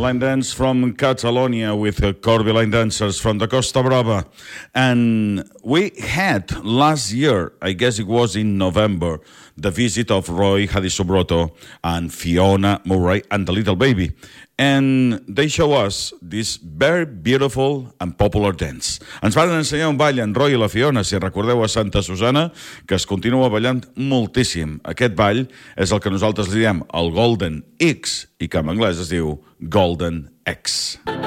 line dance from Catalonia with Corby line dancers from the Costa Brava. And we had last year, I guess it was in November, the visit of Roy Hadisobrotto and Fiona Murray and the little baby. And they show us this very beautiful and popular dance. Ens van ensenyar un ball en Roy i la Fiona, si recordeu a Santa Susana, que es continua ballant moltíssim. Aquest ball és el que nosaltres li diem el Golden X i que en anglès es diu Golden X.